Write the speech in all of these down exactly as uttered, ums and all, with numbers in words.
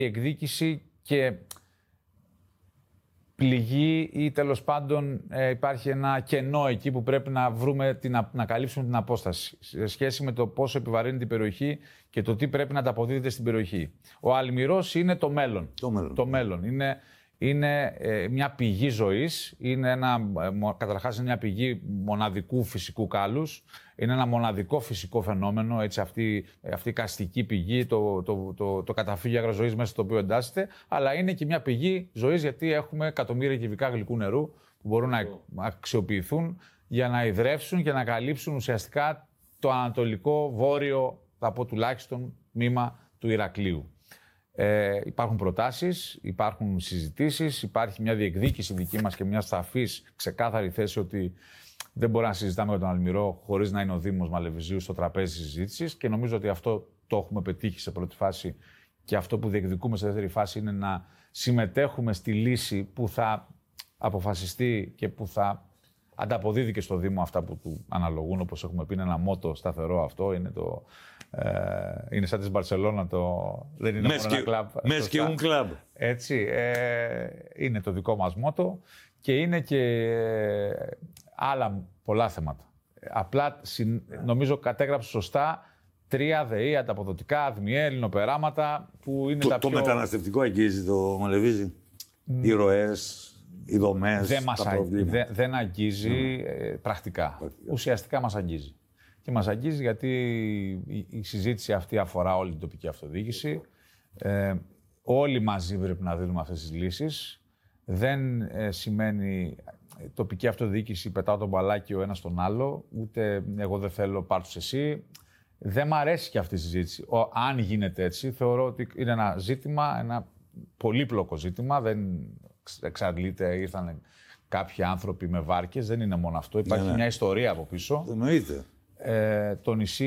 η εκδίκηση και πληγή ή τέλος πάντων ε, υπάρχει ένα κενό εκεί που πρέπει να βρούμε, την, να καλύψουμε την απόσταση σε σχέση με το πόσο επιβαρύνει την περιοχή και το τι πρέπει να ανταποδίδεται στην περιοχή. Ο Αλμυρός είναι το μέλλον. Το μέλλον. Το μέλλον. Είναι, είναι ε, μια πηγή ζωής, είναι ένα, ε, καταρχάς είναι μια πηγή μοναδικού φυσικού κάλους, είναι ένα μοναδικό φυσικό φαινόμενο, έτσι, αυτή, αυτή η καστική πηγή, το, το, το, το καταφύγιο αγροζωής μέσα στο οποίο εντάσσεται, αλλά είναι και μια πηγή ζωής γιατί έχουμε εκατομμύρια κυβικά γλυκού νερού που μπορούν να αξιοποιηθούν για να ιδρεύσουν και να καλύψουν ουσιαστικά το ανατολικό βόρειο, θα πω τουλάχιστον, τμήμα του Ηρακλείου. Ε, υπάρχουν προτάσεις, υπάρχουν συζητήσεις, υπάρχει μια διεκδίκηση δική μας και μια σαφής, ξεκάθαρη θέση ότι δεν μπορούμε να συζητάμε για τον Αλμυρό χωρίς να είναι ο Δήμος Μαλεβιζίου στο τραπέζι της συζήτησης και νομίζω ότι αυτό το έχουμε πετύχει σε πρώτη φάση και αυτό που διεκδικούμε σε δεύτερη φάση είναι να συμμετέχουμε στη λύση που θα αποφασιστεί και που θα ανταποδίδει και στο Δήμο αυτά που του αναλογούν, όπως έχουμε πει, είναι ένα μότο σταθερό αυτό, είναι, το, ε, είναι σαν της Μπαρσελόνα, το, δεν είναι μόνο ένα κλαμπ. Μες και un κλαμπ. Έτσι, ε, είναι το δικό μας μότο και είναι και ε, άλλα πολλά θέματα. Απλά νομίζω κατέγραψε σωστά τρία ΔΕΗ, ανταποδοτικά, ΑΔΜΙΕ, ελληνοπεράματα που είναι το, τα το πιο... Το μεταναστευτικό αγγίζει το Μαλεβίζι, mm. οι ροές, οι δομές, δεν τα προβλήματα. Δεν, δεν αγγίζει mm. ε, πρακτικά. πρακτικά. Ουσιαστικά μας αγγίζει. Και μας αγγίζει γιατί η, η συζήτηση αυτή αφορά όλη την τοπική αυτοδιοίκηση. Ε, όλοι μαζί πρέπει να δίνουμε αυτές τις λύσεις. Δεν ε, σημαίνει τοπική αυτοδιοίκηση, πετάω τον μπαλάκι ο ένας στον άλλο, ούτε εγώ δεν θέλω πάρ' τους εσύ. Δεν μ' αρέσει και αυτή η συζήτηση. Ο, αν γίνεται έτσι, θεωρώ ότι είναι ένα ζήτημα, ένα πολύπλοκο ζήτημα. Δεν εξαντλείται, ήρθαν κάποιοι άνθρωποι με βάρκες, δεν είναι μόνο αυτό. Υπάρχει ναι, ναι. μια ιστορία από πίσω. Εννοείται. Ε, το νησί,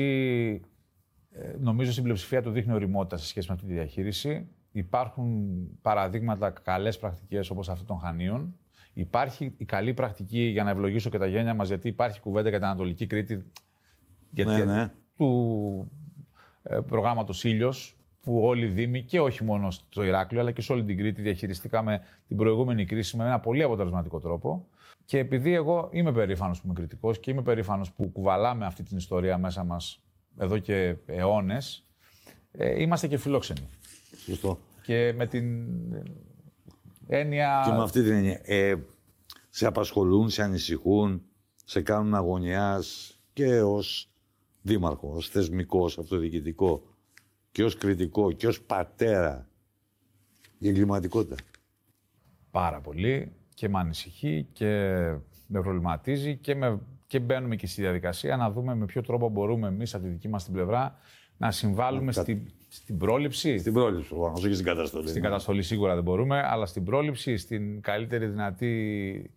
ε, νομίζω στην πλειοψηφία του δείχνει ωριμότητα σε σχέση με αυτή τη διαχείριση. Υπάρχουν παραδείγματα, καλές πρακτικές όπως αυτή των Χανίων. Υπάρχει η καλή πρακτική, για να ευλογήσω και τα γένια μας, γιατί υπάρχει κουβέντα για την Ανατολική Κρήτη, γιατί ναι, ναι. του ε, προγράμματος Ήλιος, που όλοι οι Δήμοι και όχι μόνο στο Ηράκλειο, αλλά και σε όλη την Κρήτη διαχειριστήκαμε την προηγούμενη κρίση με ένα πολύ αποτελεσματικό τρόπο. Και επειδή εγώ είμαι περήφανος που είμαι κριτικός και είμαι περήφανος που κουβαλάμε αυτή την ιστορία μέσα μας εδώ και αιώνες, ε, είμαστε και φιλόξενοι. Σωστό. Και με την έννοια... Και με αυτή την έννοια. Ε, σε απασχολούν, σε ανησυχούν, σε κάνουν αγωνιάς και ως δήμαρχο, ως θεσμικό, ως αυτοδιοικητικό και ως κριτικό και ως πατέρα η εγκληματικότητα. Πάρα πολύ και με ανησυχεί και με προβληματίζει και, με, και μπαίνουμε και στη διαδικασία να δούμε με ποιο τρόπο μπορούμε εμείς από τη δική μας την πλευρά να συμβάλλουμε Κα... στη, στην πρόληψη. Στην πρόληψη, όχι στην καταστολή. Στην καταστολή σίγουρα δεν μπορούμε, αλλά στην πρόληψη, στην καλύτερη δυνατή,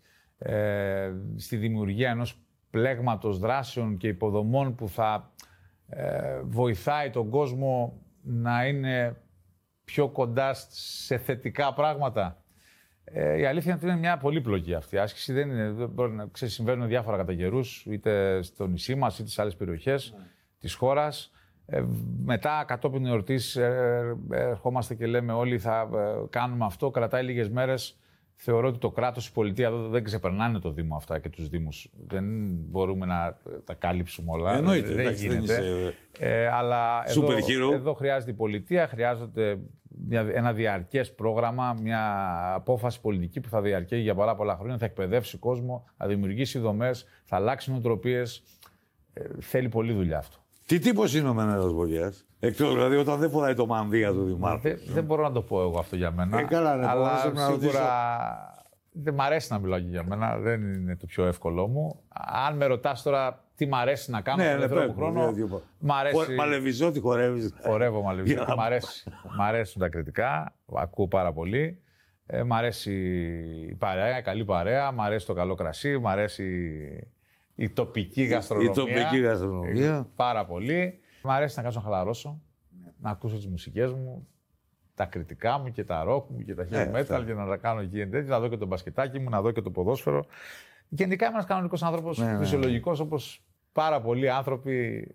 ε, στη δημιουργία ενός πλέγματος δράσεων και υποδομών που θα ε, βοηθάει τον κόσμο να είναι πιο κοντά σε θετικά πράγματα. Ε, η αλήθεια είναι ότι είναι μια πολύπλοκη αυτή η άσκηση. Δεν είναι, δεν μπορεί να, ξέρεις, συμβαίνουν διάφορα κατά καιρούς, είτε στο νησί μας, είτε σε άλλες περιοχές mm. της χώρας. Ε, μετά, κατόπιν εορτής, ε, ε, ερχόμαστε και λέμε όλοι θα ε, κάνουμε αυτό. Κρατάει λίγες μέρες. Θεωρώ ότι το κράτος, η πολιτεία εδώ δεν ξεπερνάνε το Δήμο αυτά και τους Δήμους. Δεν μπορούμε να τα κάλυψουμε όλα. Εννοείται, δεν εντάξει, γίνεται. Δεν είσαι... ε, αλλά εδώ, εδώ χρειάζεται η πολιτεία, χρειάζεται μια, ένα διαρκές πρόγραμμα, μια απόφαση πολιτική που θα διαρκεί για πάρα πολλά χρόνια, θα εκπαιδεύσει κόσμο, θα δημιουργήσει δομές, θα αλλάξει νοοτροπίες. Ε, θέλει πολλή δουλειά αυτό. Τι τύπος είναι ο Μενέλαος Βογιάς? Εκτός δηλαδή όταν δεν φοράει το μανδύα του Δημάρχου. Δεν, δεν μπορώ να το πω εγώ αυτό για μένα. Ε, καλά, ναι, αλλά σίγουρα ρωτήσω... δεν μ' αρέσει να μιλάω και για μένα. Δεν είναι το πιο εύκολό μου. Αν με ρωτάς τώρα τι μ' αρέσει να κάνω ναι, τον ελεύθερο μου χρόνο. Μ' αρέσει. Μαλεβιζό, τι χορεύεις. Χορεύω μαλεβιζό. Μ' αρέσει. Μ' αρέσουν τα κριτικά. Ακούω πάρα πολύ. Ε, μ' αρέσει η παρέα, η καλή παρέα. Μ' αρέσει το καλό κρασί. Μ' αρέσει η τοπική γαστρονομία. Η τοπική γαστρονομία. Πάρα πολύ. Μ' αρέσει να κάτσω να χαλαρώσω, να ακούσω τις μουσικές μου, τα κριτικά μου και τα ροκ μου και τα heavy metal και να τα κάνω εκεί εν τέτοια, να δω και το μπασκετάκι μου, να δω και το ποδόσφαιρο. Γενικά είμαι ένας κανονικός άνθρωπος, ναι, φυσιολογικός, όπως πάρα πολλοί άνθρωποι